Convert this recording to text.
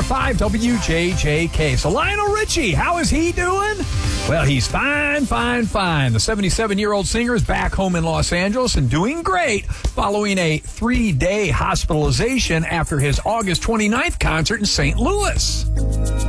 104.5 WJJK. So Lionel Richie, how is he doing? Well, he's fine. The 77-year-old singer is back home in Los Angeles and doing great following a 3-day hospitalization after his August 29th concert in St. Louis.